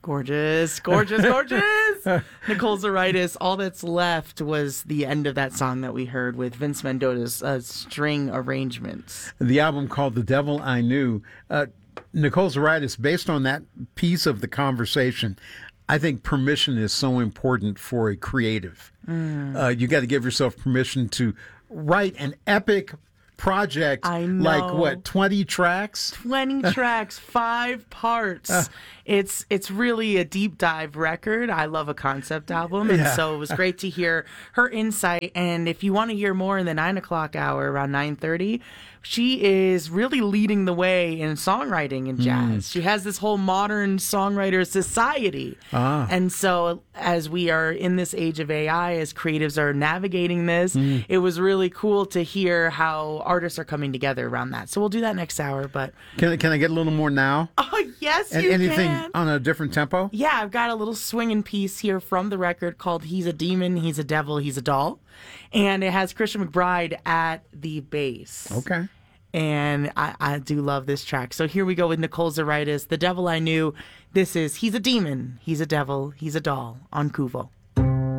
Gorgeous, gorgeous, gorgeous. Nicole Zaritis. All that's left was the end of that song that we heard with Vince Mendoza's string arrangements. The album called The Devil I Knew. Nicole Zaritis, based on that piece of the conversation, I think permission is so important for a creative. You got to give yourself permission to write an epic project. I know. Like 20 tracks? 20 tracks, 5 parts. It's really a deep dive record. I love a concept album, and so it was great to hear her insight. And if you want to hear more in the 9 o'clock hour, around 9:30, she is really leading the way in songwriting in jazz. She has this whole modern songwriter society. And so as we are in this age of AI, as creatives are navigating this, it was really cool to hear how artists are coming together around that. So we'll do that next hour. But Can I get a little more now? oh, yes, And you anything can. on a different tempo? Yeah, I've got a little swinging piece here from the record called He's a Demon, He's a Devil, He's a Doll. And it has Christian McBride at the bass. Okay. And I do love this track. So here we go with Nicole Zaritis, The Devil I Knew. This is He's a Demon, He's a Devil, He's a Doll on Kuvo.